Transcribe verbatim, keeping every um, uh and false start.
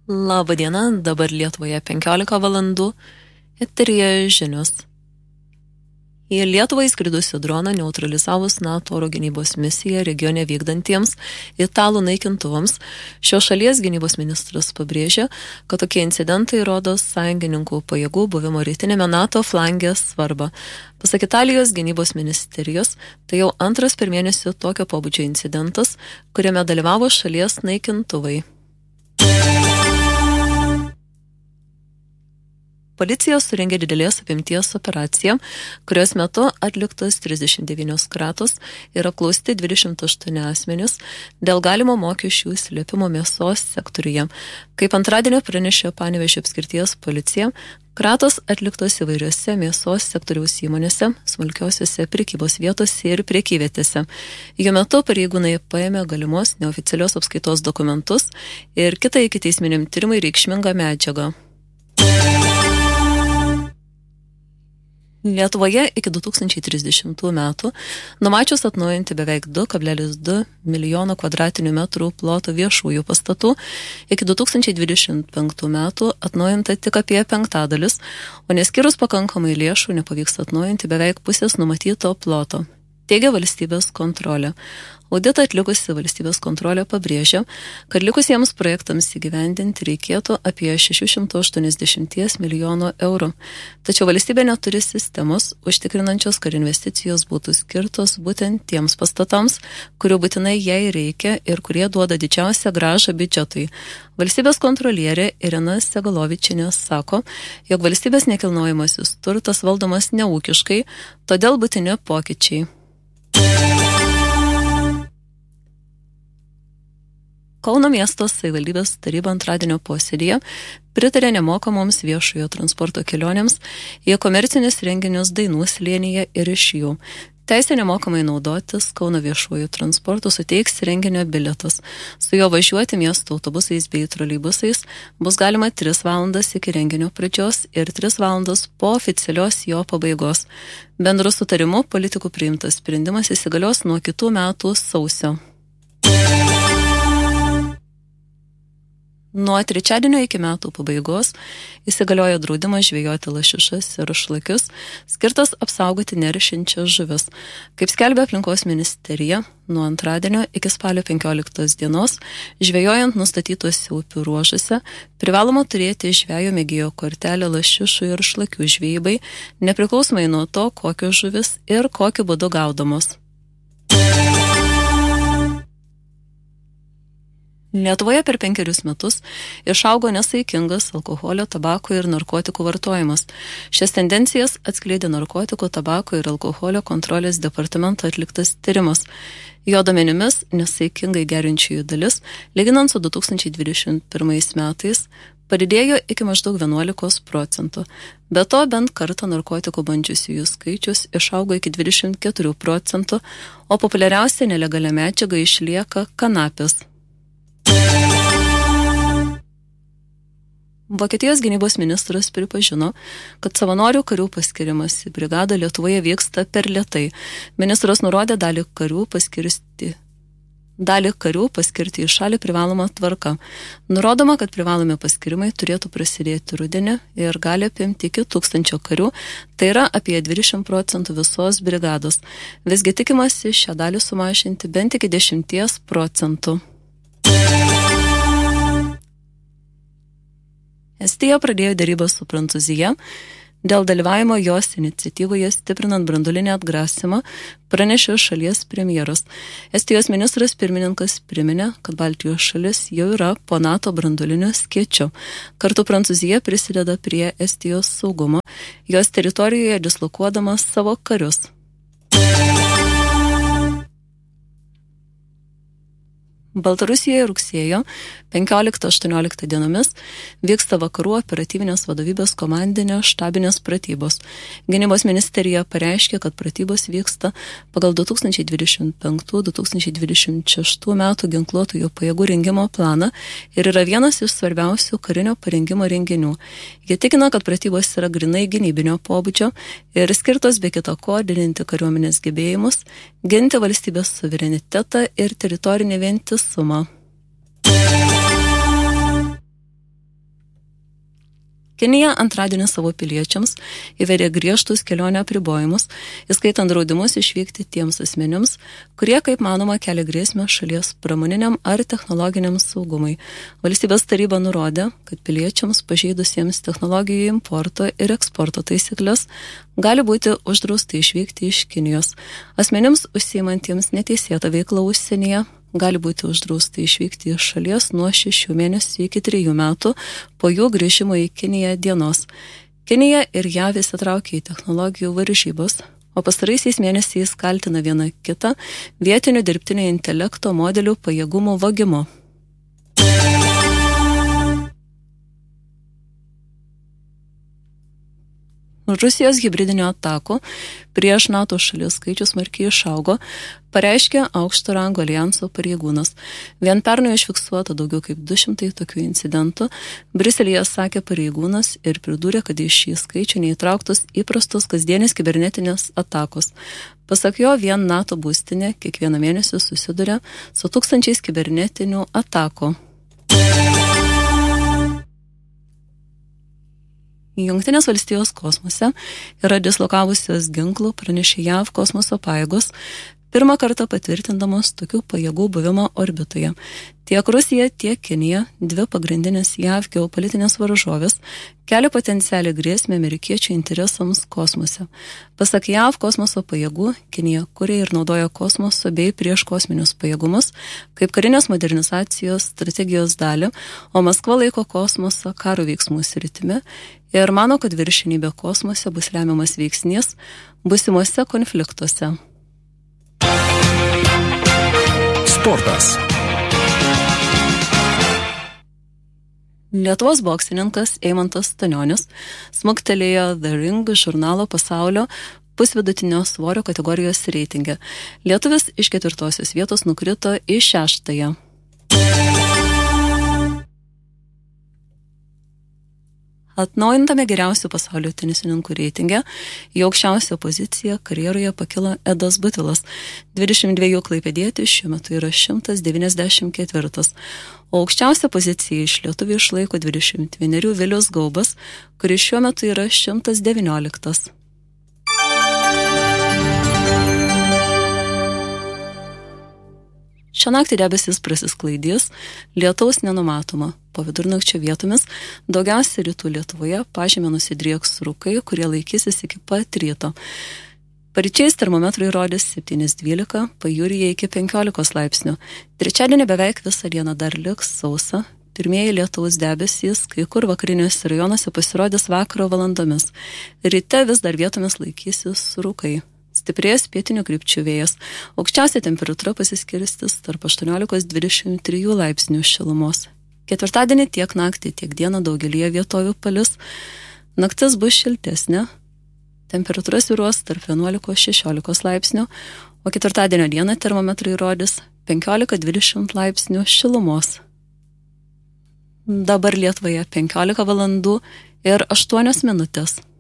Labą dieną, dabar Lietuvoje penkiolika valandų, eteryje žinios. Į Lietuvą įskridusių droną neutralizavus NATO oro gynybos misiją regione vykdantiems italų naikintuvams, šios šalies gynybos ministras pabrėžė, kad tokie incidentai rodo sąjungininkų pajėgų buvimo rytinėme NATO flangės svarbą. Pasak Italijos gynybos ministerijos, tai jau antras per mėnesį tokio pobūdžio incidentas, kuriame dalyvavo šalies naikintuvai. Policija surengė didelės apimties operaciją, kurios metu atliktas trisdešimt devynios kratos ir apklausti dvidešimt aštuoni asmenys dėl galimo mokesčių slėpimo mėsos sektoriuje. Kaip antradienio pranešė Panevėžio apskrities policija, kratos atliktos įvairiose mėsos sektoriaus įmonėse, smulkiosiose prekybos vietose ir prekyvietėse. Jų metu pareigūnai paėmė galimos neoficialios apskaitos dokumentus ir kitą ikiteisminiam tyrimui reikšmingą medžiagą. Lietuvoje iki du tūkstančiai trisdešimtų metų, numačius atnaujinti beveik du kablelis du milijono kvadratinių metrų ploto viešųjų pastatų, iki du tūkstančiai dvidešimt penktų metų atnaujinta tik apie penktadalis, o neskyrus pakankamai lėšų nepavyks atnaujinti beveik pusės numatyto ploto, teigia valstybės kontrolė. Auditą atlikusi valstybės kontrolė pabrėžia, kad likusiems projektams įgyvendinti reikėtų apie šeši šimtai aštuoniasdešimt milijonų eurų. Tačiau valstybė neturi sistemos, užtikrinančios, kad investicijos būtų skirtos būtent tiems pastatams, kurių būtinai jai reikia ir kurie duoda didžiausią grąžą biudžetui. Valstybės kontrolierė Irina Segalovičienė sako, jog valstybės nekilnojamasis turtas valdomas neūkiškai, todėl būtini pokyčiai. Kauno miesto savivaldybės taryba antradienio posėdyje pritarė nemokamoms viešojo transporto kelionėms į komercinius renginius Dainų slėnyje ir iš jų. Teisę nemokamai naudotis Kauno viešuoju transportu suteiks renginio bilietas. Su juo važiuoti miesto autobusais bei troleibusais bus galima tris valandas iki renginio pradžios ir tris valandas po oficialios jo pabaigos. Bendru sutarimu politikų priimtas sprendimas įsigalios nuo kitų metų sausio. Nuo trečiadienio iki metų pabaigos įsigaliojo draudimas žvejoti lašišas ir šlakius, skirtas apsaugoti neršiančias žuvis. Kaip skelbia aplinkos ministerija, nuo antradienio iki spalio penkioliktos dienos, žvejojant nustatytuose upių ruožuose, privaloma turėti žvejo mėgėjo kortelę lašišų ir šlakių žvejybai, nepriklausomai nuo to, kokios žuvis ir kokiu būdu gaudomos. Lietuvoje per penkerius metus išaugo nesaikingas alkoholio, tabako ir narkotikų vartojimas. Šias tendencijas atskleidė narkotikų, tabako ir alkoholio kontrolės departamento atliktas tyrimas. Jo duomenimis nesaikingai geriančiųjų dalis, lyginant su du tūkstančiai dvidešimt pirmais metais, padidėjo iki maždaug vienuolikos procentų. Be to, bent kartą narkotikų bandžiusiųjų skaičius išaugo iki dvidešimt keturių procentų, o populiariausia nelegalia medžiaga išlieka kanapės. Vokietijos gynybos ministras pripažino, kad savanorių karių paskirimas į brigadą Lietuvoje vyksta per lėtai. Ministras nurodė dalį karių paskirti, dalį karių paskirti į šalį privaloma tvarka. Nurodoma, kad privalomi paskirimai turėtų prasidėti rudenį ir gali apimti iki tūkstančio karių, tai yra apie dvidešimt procentų visos brigados. Visgi tikimasi šią dalį sumažinti bent iki dešimties procentų. Estija pradėjo derybas su Prancūzija dėl dalyvavimo jos iniciatyvoje stiprinant branduolinį atgrasymą, pranešė šalies premjeras. Estijos ministras pirmininkas priminė, kad Baltijos šalis jau yra po NATO branduoliniu skėčiu. Kartu Prancūzija prisideda prie Estijos saugumo, jos teritorijoje dislokuodama savo karius. Baltarusijoje rugsėjo penkioliktą aštuonioliktą dienomis vyksta vakarų operatyvinės vadovybės komandinio štabinės pratybos. Gynybos ministerija pareiškė, kad pratybos vyksta pagal du tūkstančiai dvidešimt penktų - du tūkstančiai dvidešimt šeštų metų ginkluotųjų pajėgų rengimo planą ir yra vienas iš svarbiausių karinio parengimo renginių. Jie tikina, kad pratybos yra grinai gynybinio pobūdžio ir skirtos be kita ko didinti kariuomenės gebėjimus, ginti valstybės suverenitetą ir teritorinį vientisumą. Kinija antradienį savo piliečiams įvedė griežtus kelionę apribojimus, įskaitant draudimus išvykti tiems asmenims, kurie, kaip manoma, kelia grėsmę šalies pramoniniam ar technologiniam saugumui. Valstybės taryba nurodė, kad piliečiams pažeidusiems technologijų importo ir eksporto taisyklės gali būti uždrausta išvykti iš Kinijos. Asmenims užsiimantiems neteisėtą veiklą užsienyje gali būti uždrausta išvykti iš šalies nuo šešių mėnesių iki trijų metų po jų grįžimo į Kiniją dienos. Kinija ir J A V įsitraukė į technologijų varžybas, o pastaraisiais mėnesiais kaltina vieną kitą vietinių dirbtinio intelekto modelių pajėgumų vogimu. Rusijos hibridinio atakų prieš NATO šalis skaičius smarkiai išaugo, pareiškė aukšto rango alijanso pareigūnas. Vien pernai užfiksuota daugiau kaip du šimtai tokių incidentų. Briuselyje sakė pareigūnas ir pridūrė, kad į šį skaičių neįtrauktos įprastos kasdienės kibernetinės atakos. Pasak jo, vien NATO būstinė kiekvieną mėnesį susiduria su tūkstančiais kibernetinių atakų. Jungtinės valstijos kosmose yra dislokavusios ginklų, pranešė J A V kosmoso pajėgos, pirmą kartą patvirtindamos tokių pajėgų buvimą orbitoje. Tiek Rusija, tiek Kinija, dvi pagrindinės J A V geopolitinės varžovės, kelia potencialią grėsmę amerikiečių interesams kosmose. Pasak J A V kosmoso pajėgų, Kinija kuria ir naudoja kosmoso bei prieškosminius pajėgumus kaip karinės modernizacijos strategijos dalį, o Maskva laiko kosmosą karo veiksmų sritimi ir mano, kad viršenybė kosmose bus lemiamas veiksnys būsimuose konfliktuose. Sportas. Lietuvos boksininkas Eimantas Stanionis smuktelėjo The Ring žurnalo pasaulio pusvidutinio svorio kategorijos reitinge. Lietuvis iš ketvirtosios vietos nukrito į šeštąją. Atnaujintame geriausių pasaulio tenisininkų reitinge į aukščiausią poziciją karjeroje pakilo Edas Butvilas. dvidešimt dviejų klaipėdietis šiuo metu yra šimtas devyniasdešimt ketvirtas, o aukščiausią poziciją iš lietuvių išlaiko dvidešimt vienerių Vilius Gaubas, kuris šiuo metu yra šimtas devynioliktas. Šią naktį debesys prasisklaidys, lietaus nenumatoma. Po vidurnakčio vietomis daugiausia rytų Lietuvoje pažeme nusidrieks rūkai, kurie laikysis iki pat ryto. Paryčiais termometrai rodys septyni dvylika, pajūryje iki penkiolikos laipsnių. Trečiadienį beveik visą dieną dar liks sausa. Pirmieji lietaus debesys, kai kur vakariniuose rajonuose pasirodys vakaro valandomis. Ryte vis dar vietomis laikysis rūkai. Stiprės pietinių krypčių vėjas. Aukščiausia temperatūra pasiskirstis tarp aštuoniolikos dvidešimt trijų laipsnių šilumos. Ketvirtadienį tiek naktį, tiek dieną daugelyje vietovių palis. Naktis bus šiltesnė. Temperatūra svyruos tarp vienuolikos šešiolikos laipsnių, o ketvirtadienio dieną termometrai rodys penkiolika dvidešimt laipsnių šilumos. Dabar Lietuvoje penkiolika valandų ir aštuonios minutės.